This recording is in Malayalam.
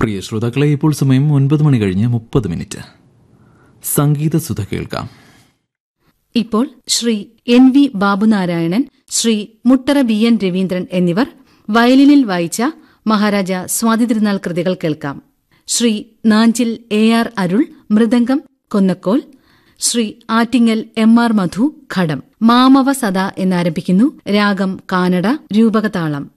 പ്രിയ ശ്രോതാക്കളെ, ഇപ്പോൾ സമയം 9 മണി കഴിഞ്ഞ് 30 സംഗീത സുധ കേൾക്കാം. ഇപ്പോൾ ശ്രീ NV ബാബുനാരായണൻ, ശ്രീ മുട്ടറ BN രവീന്ദ്രൻ എന്നിവർ വയലിനിൽ വായിച്ച മഹാരാജ സ്വാതി തിരുനാൾ കൃതികൾ കേൾക്കാം. ശ്രീ നാഞ്ചിൽ AR അരുൾ മൃദംഗം കൊന്നക്കോൽ, ശ്രീ ആറ്റിങ്ങൽ MR മധു ഘടം. മാമവ സദാ എന്നാരംഭിക്കുന്നു. രാഗം കാനഡ, രൂപകതാളം.